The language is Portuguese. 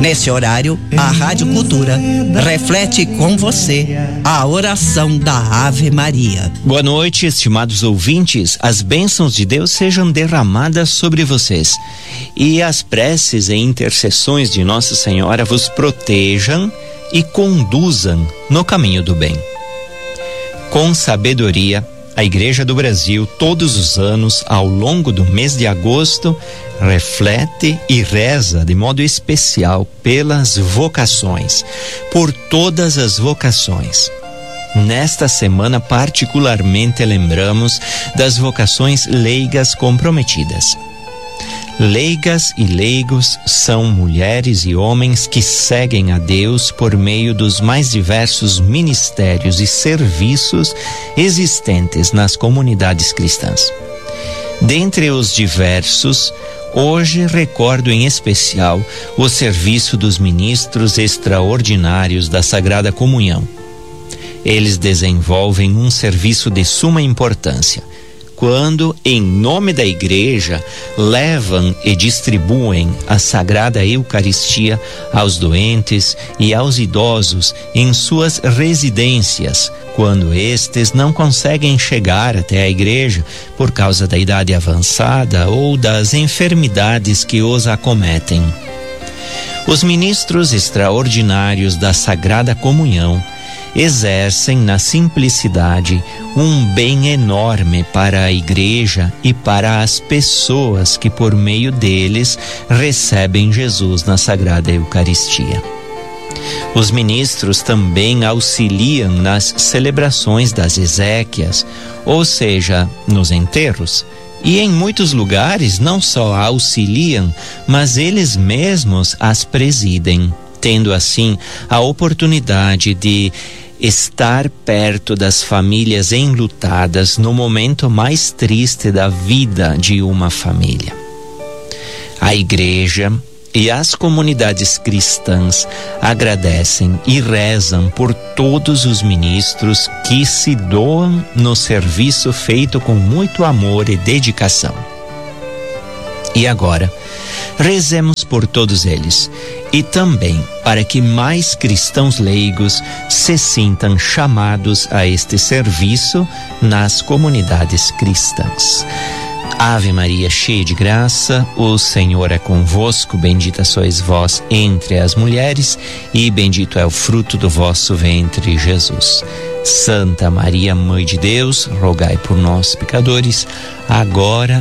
Nesse horário, a Rádio Cultura reflete com você a oração da Ave Maria. Boa noite, estimados ouvintes. As bênçãos de Deus sejam derramadas sobre vocês e as preces e intercessões de Nossa Senhora vos protejam e conduzam no caminho do bem. Com sabedoria, a Igreja do Brasil, todos os anos, ao longo do mês de agosto, reflete e reza de modo especial pelas vocações, por todas as vocações. Nesta semana, particularmente, lembramos das vocações leigas comprometidas. Leigas e leigos são mulheres e homens que seguem a Deus por meio dos mais diversos ministérios e serviços existentes nas comunidades cristãs. Dentre os diversos, hoje recordo em especial o serviço dos ministros extraordinários da Sagrada Comunhão. Eles desenvolvem um serviço de suma importância, quando, em nome da Igreja, levam e distribuem a Sagrada Eucaristia aos doentes e aos idosos em suas residências, quando estes não conseguem chegar até a Igreja por causa da idade avançada ou das enfermidades que os acometem. Os ministros extraordinários da Sagrada Comunhão exercem na simplicidade um bem enorme para a Igreja e para as pessoas que por meio deles recebem Jesus na Sagrada Eucaristia. Os ministros também auxiliam nas celebrações das exéquias, ou seja, nos enterros, e em muitos lugares não só auxiliam, mas eles mesmos as presidem, tendo assim a oportunidade de estar perto das famílias enlutadas no momento mais triste da vida de uma família. A Igreja e as comunidades cristãs agradecem e rezam por todos os ministros que se doam no serviço feito com muito amor e dedicação. E agora, rezemos por todos eles e também para que mais cristãos leigos se sintam chamados a este serviço nas comunidades cristãs. Ave Maria, cheia de graça, o Senhor é convosco, bendita sois vós entre as mulheres e bendito é o fruto do vosso ventre, Jesus. Santa Maria, Mãe de Deus, rogai por nós, pecadores, agora